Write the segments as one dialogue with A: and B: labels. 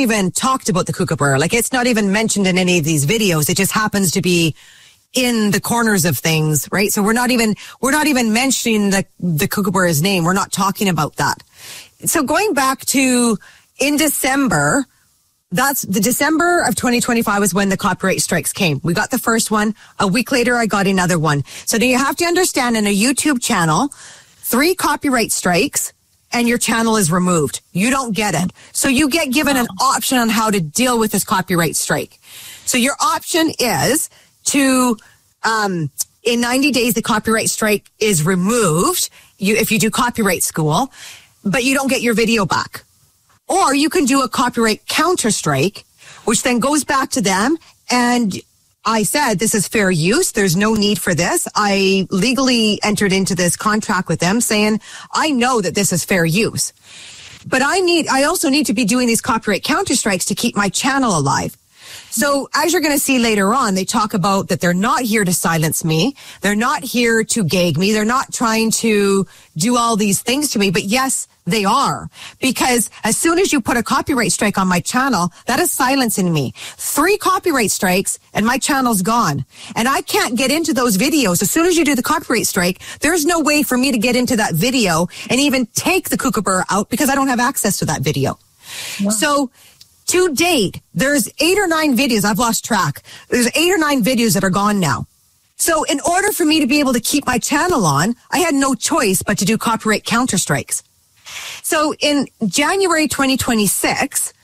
A: even talked about the kookaburra. Like, it's not even mentioned in any of these videos. It just happens to be in the corners of things, right? So we're not even mentioning the kookaburra's name. We're not talking about that. So going back to in December, that's the December of 2025 was when the copyright strikes came. We got the first one. A week later, I got another one. So now you have to understand, in a YouTube channel, 3 copyright strikes and your channel is removed. You don't get it. So you get given an option on how to deal with this copyright strike. So your option is to, in 90 days, the copyright strike is removed. If you do copyright school, but you don't get your video back. Or you can do a copyright counter strike, which then goes back to them. And I said, this is fair use. There's no need for this. I legally entered into this contract with them saying, I know that this is fair use. But I also need to be doing these copyright counter strikes to keep my channel alive. So as you're going to see later on, they talk about that they're not here to silence me. They're not here to gag me. They're not trying to do all these things to me. But yes, they are. Because as soon as you put a copyright strike on my channel, that is silencing me. 3 copyright strikes and my channel's gone. And I can't get into those videos. As soon as you do the copyright strike, there's no way for me to get into that video and even take the kookaburra out because I don't have access to that video. Wow. So to date, there's 8 or 9 videos. I've lost track. There's 8 or 9 videos that are gone now. So in order for me to be able to keep my channel on, I had no choice but to do copyright counter strikes. So in January 2026,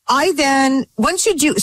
A: once you do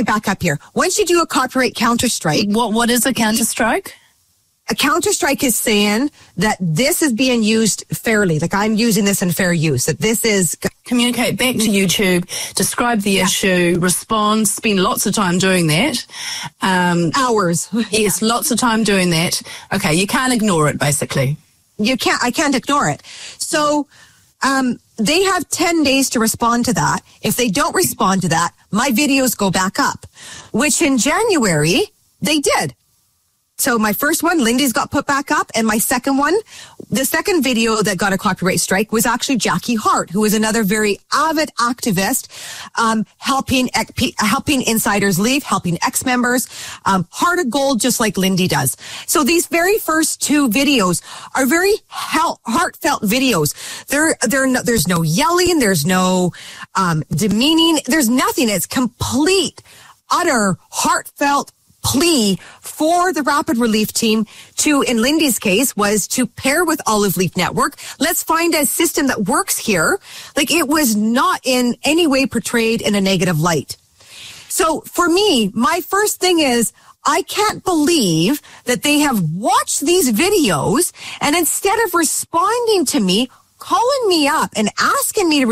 A: a copyright counter strike.
B: What is a counter strike?
A: A counter strike is saying that this is being used fairly. Like, I'm using this in fair use, that this is...
B: Communicate back to YouTube, describe the issue, respond, spend lots of time doing that.
A: Hours.
B: Yes, lots of time doing that. Okay, you can't ignore it, basically.
A: I can't ignore it. So, they have 10 days to respond to that. If they don't respond to that, my videos go back up, which in January, they did. So my first one, Lindy's, got put back up, and my second one, the second video that got a copyright strike was actually Jackie Hart, who is another very avid activist, helping insiders leave, helping ex-members, Heart of Gold, just like Lindy does. So these very first 2 videos are very heartfelt videos. There's no yelling, there's no demeaning, there's nothing. It's complete, utter, heartfelt plea for the Rapid Relief Team to, in Lindy's case, was to pair with Olive Leaf Network. Let's find a system that works here. Like, it was not in any way portrayed in a negative light. So for me, my first thing is, I can't believe that they have watched these videos, and instead of responding to me, calling me up and asking me to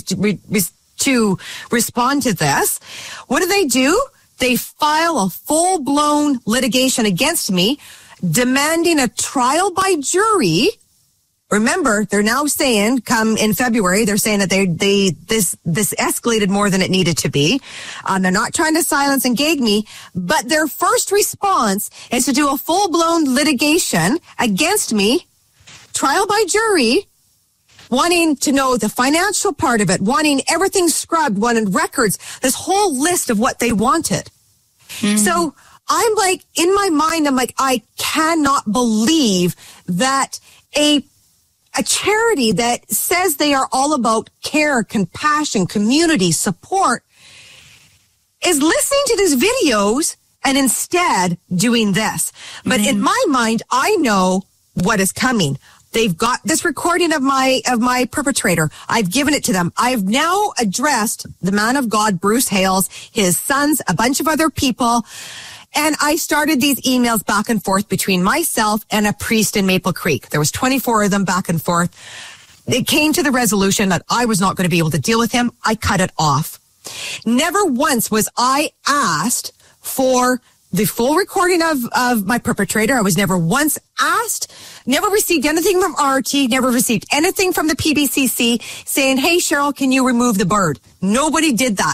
A: respond to this, what do? They file a full-blown litigation against me, demanding a trial by jury. Remember, they're now saying, come in February, they're saying that this escalated more than it needed to be. They're not trying to silence and gag me, but their first response is to do a full-blown litigation against me, trial by jury, wanting to know the financial part of it, wanting everything scrubbed, wanting records, this whole list of what they wanted. Mm-hmm. So I'm like, in my mind, I'm like, I cannot believe that a charity that says they are all about care, compassion, community, support is listening to these videos and instead doing this. But in my mind, I know what is coming. They've got this recording of my perpetrator. I've given it to them. I've now addressed the man of God, Bruce Hales, his sons, a bunch of other people. And I started these emails back and forth between myself and a priest in Maple Creek. There was 24 of them back and forth. It came to the resolution that I was not going to be able to deal with him. I cut it off. Never once was I asked for the full recording of my perpetrator. I was never once asked, never received anything from RT, never received anything from the PBCC saying, hey, Cheryl, can you remove the bird? Nobody did that.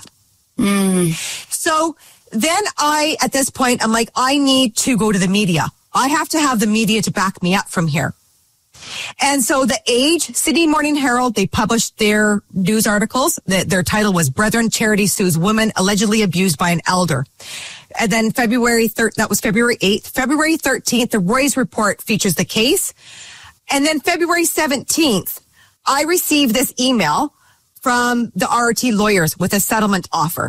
A: So then at this point, I'm like, I need to go to the media. I have to have the media to back me up from here. And so the Age, Sydney Morning Herald, they published their news articles. Their title was Brethren Charity Sues Woman Allegedly Abused by an Elder. And then that was February 8th. February 13th, the Roy's report features the case. And then February 17th, I received this email from the RRT lawyers with a settlement offer.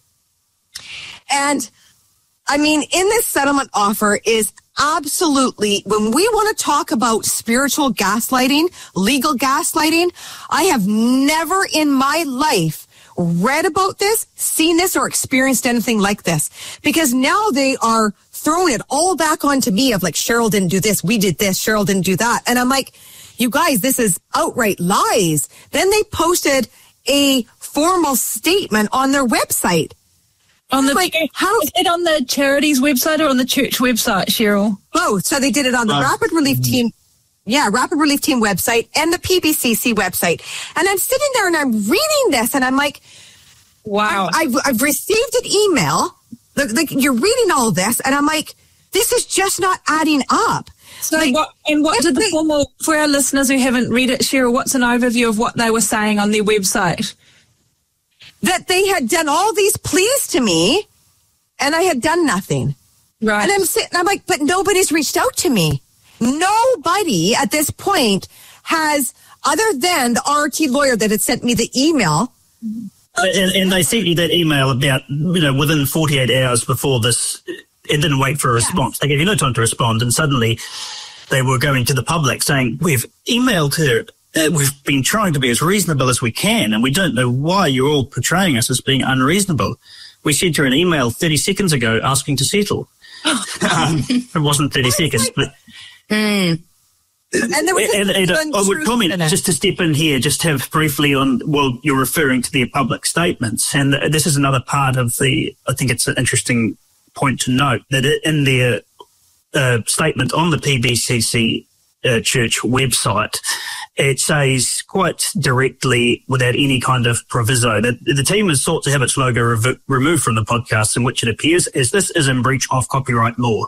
A: And I mean, in this settlement offer is absolutely, when we want to talk about spiritual gaslighting, legal gaslighting, I have never in my life read about this, seen this, or experienced anything like this. Because now they are throwing it all back onto me of like, Cheryl didn't do this, we did this, Cheryl didn't do that. And I'm like, you guys, this is outright lies. Then they posted a formal statement on their website.
C: On the
A: how
C: is it on the charity's website or on the church website, Cheryl?
A: Both. So they did it on the Rapid Relief Team. Yeah, Rapid Relief Team website and the PBCC website. And I'm sitting there and I'm reading this and I'm like,
C: wow.
A: I've received an email. Like you're reading all this and I'm like, this is just not adding up.
C: So what did the formal, for our listeners who haven't read it, Cheryl, what's an overview of what they were saying on their website?
A: That they had done all these pleas to me and I had done nothing.
C: Right.
A: And I'm like, but nobody's reached out to me. Nobody at this point has, other than the RT lawyer that had sent me the email.
D: And they sent you that email about, within 48 hours before this. It didn't wait for a response. They gave you no time to respond. And suddenly they were going to the public saying, we've emailed her. We've been trying to be as reasonable as we can, and we don't know why you're all portraying us as being unreasonable. We sent her an email 30 seconds ago asking to settle. It wasn't 30 seconds, but...
A: And there was
D: I would comment, just to step in here, just have briefly on, you're referring to their public statements, and this is another part of I think it's an interesting point to note, that in their statement on the PBCC church website, it says quite directly, without any kind of proviso, that the team has sought to have its logo removed from the podcast, in which it appears as this is in breach of copyright law.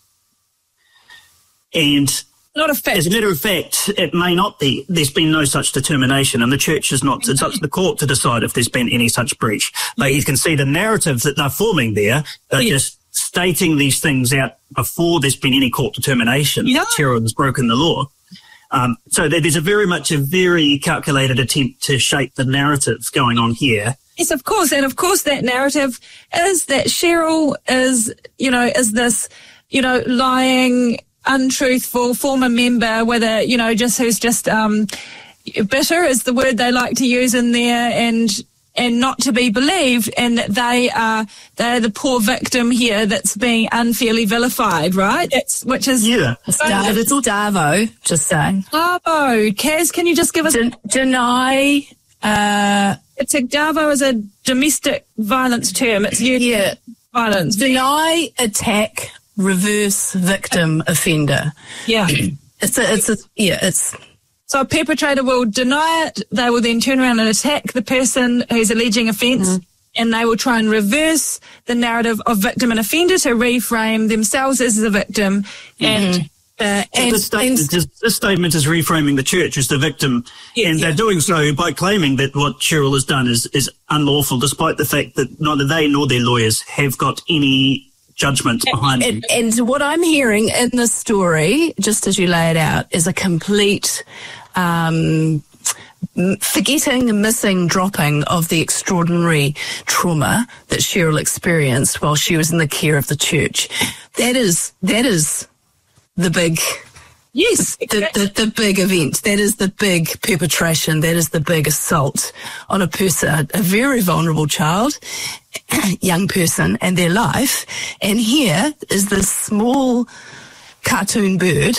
D: And
C: not a fact.
D: As a matter of fact, it may not be. There's been no such determination, and the church is not. It's up to the court to decide if there's been any such breach. But you can see the narrative that they're forming there, just stating these things out before there's been any court determination that Cheryl has broken the law. So there's a very calculated attempt to shape the narrative going on here.
C: Yes, of course. And of course that narrative is that Cheryl is this, lying, untruthful former member with who's just bitter is the word they like to use in there, and not to be believed, and that they're the poor victim here that's being unfairly vilified, right? It's
B: Davo, just saying.
C: Davo. Kaz, can you just give us
B: deny?
C: Davo is a domestic violence term. It's used violence.
B: Deny, attack, reverse victim offender.
C: Yeah. So a perpetrator will deny it, they will then turn around and attack the person who's alleging offence, and they will try and reverse the narrative of victim and offender to reframe themselves as the victim. And
D: this statement is reframing the church as the victim, and they're doing so by claiming that what Cheryl has done is unlawful, despite the fact that neither they nor their lawyers have got any judgment behind it.
B: And what I'm hearing in this story, just as you lay it out, is a complete missing, dropping of the extraordinary trauma that Cheryl experienced while she was in the care of the church. That is the big...
C: Yes, exactly.
B: the big event. That is the big perpetration. That is the big assault on a person, a very vulnerable child, young person, and their life. And here is this small cartoon bird,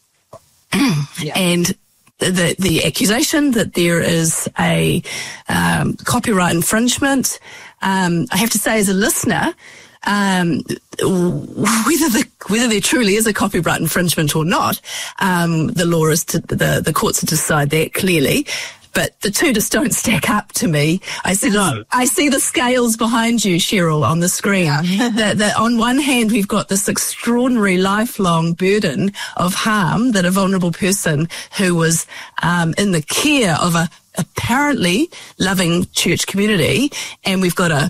B: and the accusation that there is a copyright infringement. I have to say, as a listener, whether there truly is a copyright infringement or not, the law is the courts to decide that clearly. But the two just don't stack up to me. I see the scales behind you, Cheryl, on the screen. That on one hand, we've got this extraordinary lifelong burden of harm that a vulnerable person who was in the care of a apparently loving church community, and we've got a